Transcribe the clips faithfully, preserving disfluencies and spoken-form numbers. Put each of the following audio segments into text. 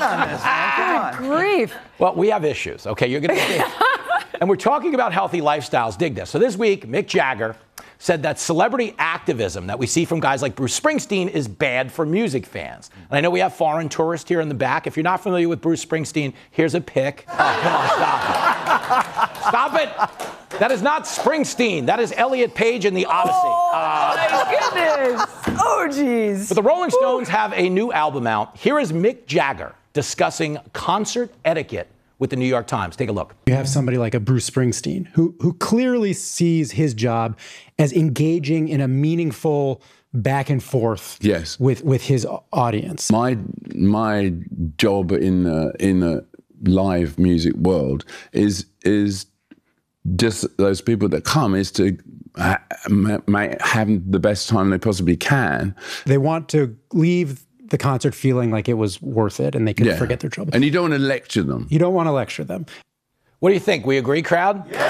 on this, man. Come on. Grief. Well, we have issues, okay? You're going to And we're talking about healthy lifestyles. Dig this. So this week, Mick Jagger said that celebrity activism that we see from guys like Bruce Springsteen is bad for music fans. And I know we have foreign tourists here in the back. If you're not familiar with Bruce Springsteen, here's a pic. Oh, come on, stop it. Stop it. That is not Springsteen. That is Elliot Page in the Odyssey. Oh, uh, my goodness. Oh, jeez. But the Rolling Stones have a new album out. Here is Mick Jagger discussing concert etiquette with the New York Times. Take a look. You have somebody like a Bruce Springsteen who who clearly sees his job as engaging in a meaningful back and forth yes. with, with his audience. My my job in the, in the live music world is is just those people that come is to ha- ma- have the best time they possibly can. They want to leave the concert feeling like it was worth it and they can Yeah. forget their trouble. And you don't want to lecture them. You don't want to lecture them. What do you think? We agree, crowd? Yeah!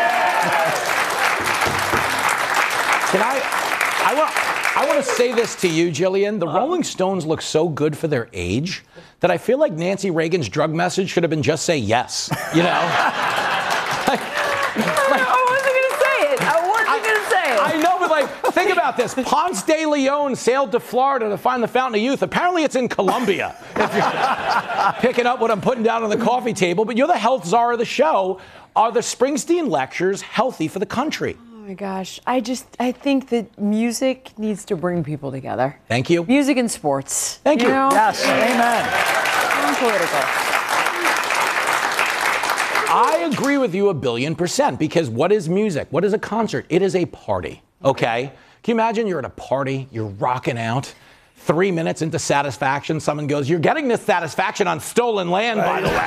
Can I, I want, I want to say this to you, Jillian. The Rolling Stones look so good for their age that I feel like Nancy Reagan's drug message should have been just say yes, you know? I wasn't going to say it. I wasn't going to say it. I know, but like, think about this. Ponce de Leon sailed to Florida to find the Fountain of Youth. Apparently it's in Colombia, if you're picking up what I'm putting down on the coffee table. But you're the health czar of the show. Are the Springsteen lectures healthy for the country? Oh, my gosh. I just, I think that music needs to bring people together. Thank you. Music and sports. Thank you. know? Yes, amen. Non-political. I agree with you a billion percent, because what is music? What is a concert? It is a party, okay? Can you imagine you're at a party, you're rocking out, three minutes into Satisfaction, someone goes, you're getting this satisfaction on stolen land, by the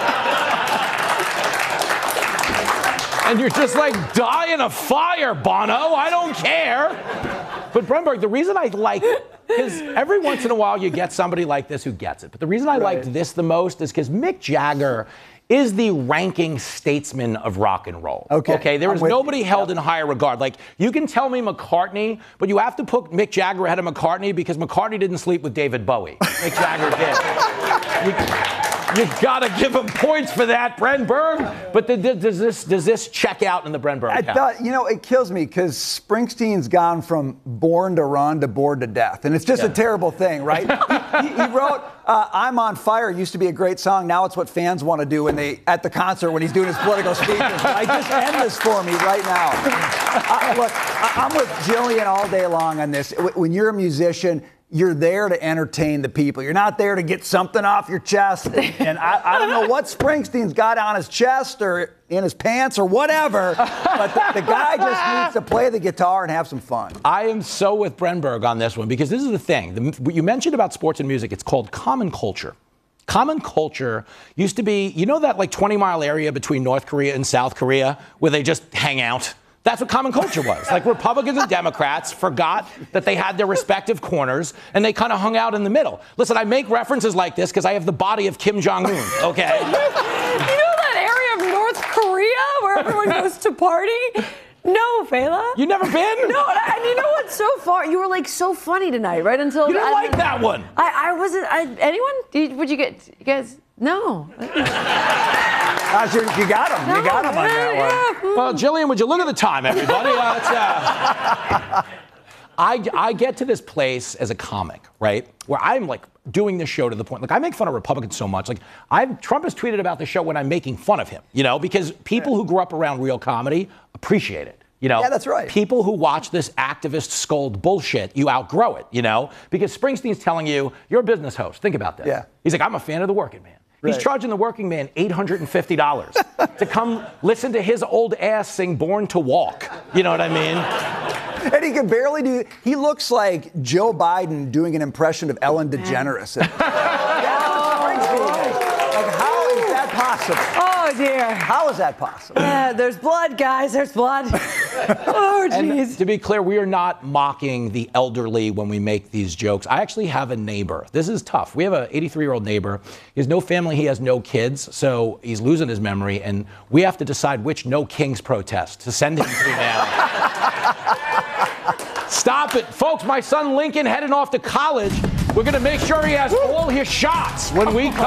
way. And you're just like, die in a fire, Bono, I don't care. But Brenberg, the reason I like, because every once in a while you get somebody like this who gets it. But the reason I Right. liked this the most is because Mick Jagger is the ranking statesman of rock and roll. Okay, Okay. There I'm is with nobody you. held Yep. in higher regard. Like, you can tell me McCartney, but you have to put Mick Jagger ahead of McCartney because McCartney didn't sleep with David Bowie. Mick Jagger did. You, you gotta give him points for that, Brenberg. But the, the, does this does this check out in the Brenberg I account? thought, you know, it kills me because Springsteen's gone from born to run to bored to death. And it's just Yeah. a terrible thing, right? he, he, he wrote, uh, I'm on Fire, used to be a great song. Now it's what fans want to do when they at the concert when he's doing his political speeches. I just end this for me right now. Uh, look, I, I'm with Jillian all day long on this. W- When you're a musician, you're there to entertain the people. You're not there to get something off your chest. And, and I, I don't know what Springsteen's got on his chest or in his pants or whatever, but the, the guy just needs to play the guitar and have some fun. I am so with Brenberg on this one, because this is the thing. The, what you mentioned about sports and music, it's called common culture. Common culture used to be, you know that like twenty mile area between North Korea and South Korea where they just hang out? That's what common culture was. Like, Republicans and Democrats forgot that they had their respective corners, and they kind of hung out in the middle. Listen, I make references like this because I have the body of Kim Jong-un, okay? You know that area of North Korea where everyone goes to party? No, Fela. You never been? No, and you know what's so far? You were like so funny tonight, right until You didn't I, like that one. I, I wasn't. I, anyone? Did, would you get? You guys? No. Uh, you you got him. You got him on that one. Well, Jillian, would you look at the time, everybody? Uh, it's, uh, I, I get to this place as a comic, right, where I'm like doing this show to the point, like I make fun of Republicans so much. Like I've, Trump has tweeted about the show when I'm making fun of him, you know, because people who grew up around real comedy appreciate it. You know, Yeah, that's right. People who watch this activist scold bullshit, you outgrow it, you know, because Springsteen's telling you, you're a business host. Think about this. Yeah. He's like, I'm a fan of the working man. He's Right. charging the working man eight hundred fifty dollars to come listen to his old ass sing Born to Walk. You know what I mean? And he can barely do. He looks like Joe Biden doing an impression of Ellen DeGeneres. That's what Springsteen is. Like, how is that possible? Oh dear. How is that possible? Yeah, there's blood, guys. There's blood. Oh And jeez. to be clear, we are not mocking the elderly when we make these jokes. I actually have a neighbor. This is tough. We have an eighty-three-year-old neighbor. He has no family. He has no kids. So he's losing his memory. And we have to decide which No Kings protest to send him to now. Stop it. Folks, my son Lincoln heading off to college. We're going to make sure he has all his shots when we come.